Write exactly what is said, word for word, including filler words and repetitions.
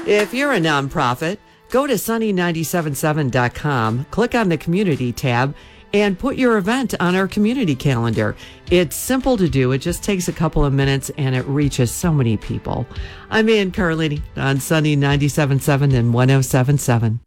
If you're a nonprofit, go to sunny nine seven seven dot com, click on the community tab, and put your event on our community calendar. It's simple to do. It just takes a couple of minutes and it reaches so many people. I'm Ann Carlini on Sunny ninety-seven point seven and one oh seven point seven.